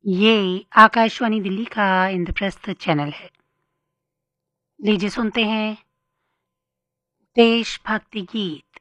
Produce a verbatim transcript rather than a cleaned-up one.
ये आकाशवाणी दिल्ली का इंद्रप्रस्थ चैनल है। लीजिए सुनते हैं देशभक्ति गीत।